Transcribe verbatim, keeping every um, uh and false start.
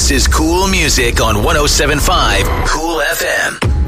This is Cool Music on one oh seven point five Cool F M.